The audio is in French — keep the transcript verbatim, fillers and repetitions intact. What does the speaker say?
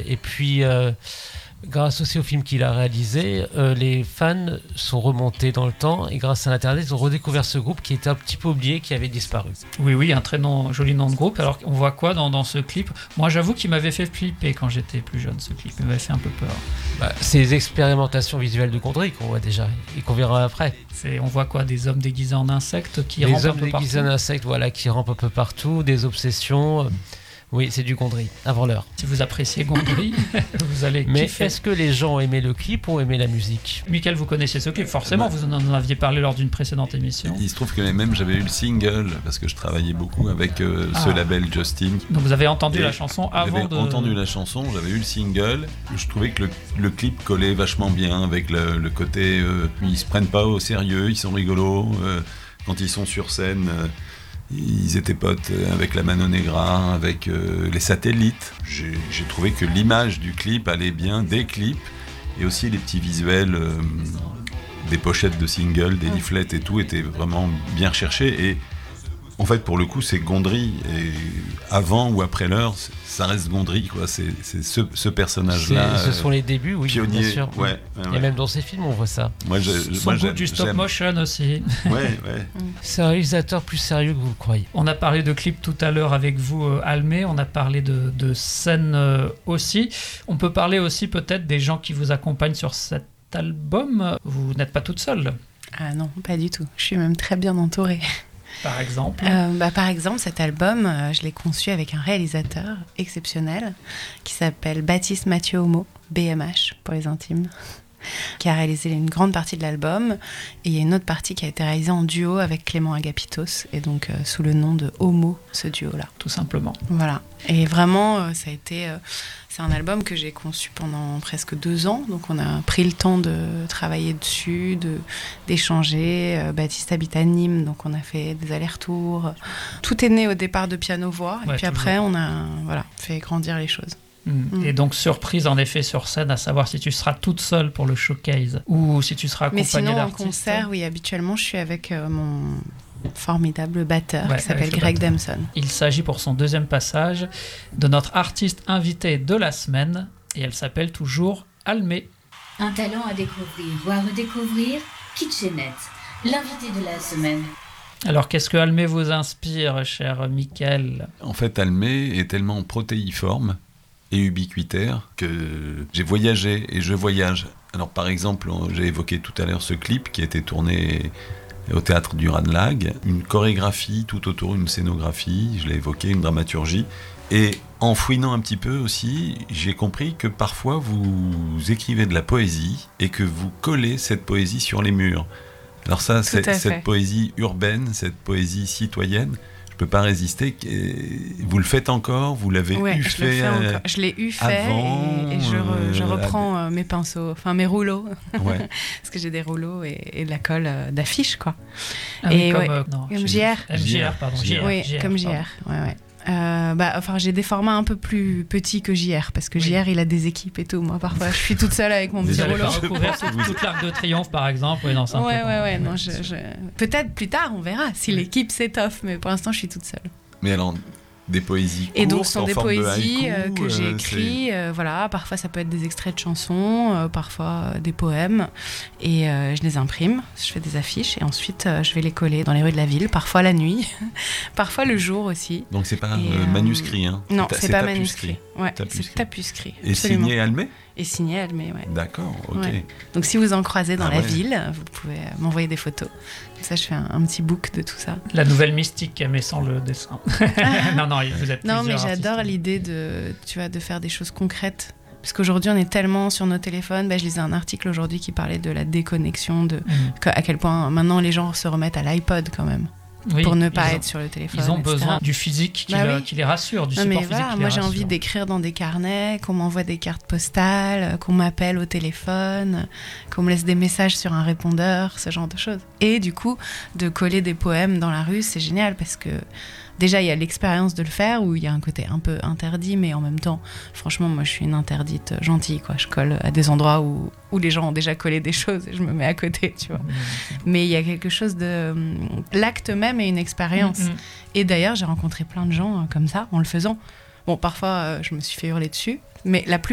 Et puis, euh, grâce aussi au film qu'il a réalisé, euh, les fans sont remontés dans le temps et grâce à Internet, ils ont redécouvert ce groupe qui était un petit peu oublié, qui avait disparu. Oui, oui, un très nom, joli nom de groupe. Alors, on voit quoi dans, dans ce clip ? Moi, j'avoue qu'il m'avait fait flipper quand j'étais plus jeune, ce clip. Il m'avait fait un peu peur. Bah, c'est les expérimentations visuelles de Gondry qu'on voit déjà et qu'on verra après. C'est, on voit quoi ? Des hommes déguisés en insectes qui des rampent un hommes peu déguisés en partout. insectes, voilà, qui rampent un peu partout, des obsessions. Oui, c'est du Gondry, avant l'heure. Si vous appréciez Gondry, vous allez Mais kiffer. est-ce que les gens aimaient le clip ou aimaient la musique ? Mickaël, vous connaissez ce clip, forcément, vous en aviez parlé lors d'une précédente émission. Il se trouve que même j'avais eu le single, parce que je travaillais beaucoup avec euh, ce Ah. label Justin. Donc vous avez entendu Et la chanson avant J'avais de... entendu la chanson, j'avais eu le single. Je trouvais que le, le clip collait vachement bien avec le, le côté... Euh, ils se prennent pas au sérieux, ils sont rigolos. Euh, quand ils sont sur scène... Euh, Ils étaient potes avec la Mano Negra, avec euh, les satellites. J'ai, j'ai trouvé que l'image du clip allait bien, des clips, et aussi les petits visuels euh, des pochettes de singles, des leaflets et tout, étaient vraiment bien recherchés. Et en fait, pour le coup, c'est Gondry. Et avant ou après l'heure, ça reste Gondry, quoi. C'est, c'est ce, ce personnage-là. C'est, ce sont les débuts, oui, pionnier. bien sûr. Ouais, ouais, ouais. Et même dans ses films, on voit ça. Moi, je, Son moi, goût j'aime, du stop j'aime. motion aussi. Ouais, ouais. C'est un réalisateur plus sérieux que vous le croyez. On a parlé de clips tout à l'heure avec vous, euh, Almé. On a parlé de, de scènes euh, aussi. On peut parler aussi peut-être des gens qui vous accompagnent sur cet album. Vous n'êtes pas toute seule, Ah non, pas du tout. Je suis même très bien entourée. par exemple. Euh, bah, par exemple, cet album, euh, je l'ai conçu avec un réalisateur exceptionnel qui s'appelle Baptiste Mathieu Homo, B M H pour les intimes, qui a réalisé une grande partie de l'album. Et il y a une autre partie qui a été réalisée en duo avec Clément Agapitos, et donc euh, sous le nom de Homo, ce duo-là. Tout simplement. Voilà. Et vraiment, euh, ça a été... Euh, c'est un album que j'ai conçu pendant presque deux ans, donc on a pris le temps de travailler dessus, de, d'échanger. Euh, Baptiste habite à Nîmes, donc on a fait des allers-retours. Tout est né au départ de piano-voix, Ouais, et puis toujours. après on a voilà, fait grandir les choses. Mm. Mm. Et donc surprise en effet sur scène, à savoir si tu seras toute seule pour le showcase ou si tu seras Mais accompagnée sinon, en d'artistes. concert, oui, habituellement, je suis avec euh, mon formidable batteur Ouais, qui s'appelle avec le Greg batteur. Damson. Il s'agit pour son deuxième passage de notre artiste invitée de la semaine et elle s'appelle toujours Almé. Un talent à découvrir ou à redécouvrir, Kitchenette, l'invité de la semaine. Alors qu'est-ce que Almé vous inspire, cher Mickaël ? En fait, Almé est tellement protéiforme et ubiquitaire que j'ai voyagé et je voyage. Alors par exemple, j'ai évoqué tout à l'heure ce clip qui a été tourné au théâtre du Ranelagh, une chorégraphie tout autour, une scénographie, je l'ai évoqué, une dramaturgie. Et en fouinant un petit peu aussi, j'ai compris que parfois vous écrivez de la poésie et que vous collez cette poésie sur les murs. Alors ça, Tout c'est, à fait. cette poésie urbaine, cette poésie citoyenne, je peux pas résister. Vous le faites encore, vous l'avez Ouais, eu je fait, le fais euh, encore. Je l'ai eu fait avant, et, et je, re- je euh, reprends euh, mes pinceaux, enfin mes rouleaux, ouais. parce que j'ai des rouleaux et, et de la colle euh, d'affiches, quoi. Ah oui, Et comme, ouais, euh, non, comme j'ai- J R. M J R, pardon. J R, Oui, J R, comme J R. pardon. Ouais, ouais. Euh, bah, enfin, j'ai des formats un peu plus petits que J R, parce que Oui. J R, il a des équipes et tout. Moi, parfois, je suis toute seule avec mon Vous petit Vous allez rouleau. faire recouvrir toute, toute l'arc de triomphe, par exemple. Oui, non, c'est un Ouais, peu ouais, con. ouais. Non, je, je... Peut-être plus tard, on verra si Oui. l'équipe s'étoffe, mais pour l'instant, je suis toute seule. Mais alors, des poésies courtes, Et donc, ce sont en des forme de poésies haïku, euh, que j'ai euh, écrites. euh, voilà, parfois, ça peut être des extraits de chansons, euh, parfois euh, des poèmes. Et euh, je les imprime, je fais des affiches, et ensuite, euh, je vais les coller dans les rues de la ville, parfois la nuit, parfois le jour aussi. Donc c'est pas Et, euh, euh, manuscrit, hein. Non, ta- c'est pas tapuscrit. manuscrit. Ouais, Tapuscrit. c'est tapuscrit. Et absolument. signé Almé. Et signé Almé, ouais. D'accord, ok. Ouais. Donc si vous en croisez dans Ah la ouais. ville, vous pouvez euh, m'envoyer des photos. Comme ça, je fais un, un petit book de tout ça. La nouvelle mystique, mais sans le dessin. non, non, vous êtes Non, mais plusieurs j'adore artistes. l'idée de, tu vois, de faire des choses concrètes. Parce qu'aujourd'hui, on est tellement sur nos téléphones. Bah, je lisais un article aujourd'hui qui parlait de la déconnexion, de Mm. que- à quel point maintenant les gens se remettent à l'iPod quand même, Oui, pour ne pas ils ont- être sur le téléphone. Ils ont et cetera. besoin du physique qui, Bah le- oui. qui les rassure, du Non, support mais physique voilà, qui moi les j'ai rassure. envie d'écrire dans des carnets, qu'on m'envoie des cartes postales, qu'on m'appelle au téléphone, qu'on me laisse des messages sur un répondeur, ce genre de choses. Et du coup, de coller des poèmes dans la rue, c'est génial parce que déjà il y a l'expérience de le faire où il y a un côté un peu interdit, mais en même temps, franchement, moi je suis une interdite gentille, quoi. Je colle à des endroits où, où les gens ont déjà collé des choses et je me mets à côté, tu vois. Mais il y a quelque chose de. L'acte même est une expérience. Mm, mm. Et d'ailleurs, j'ai rencontré plein de gens euh, comme ça, en le faisant. Bon, parfois, euh, je me suis fait hurler dessus, mais la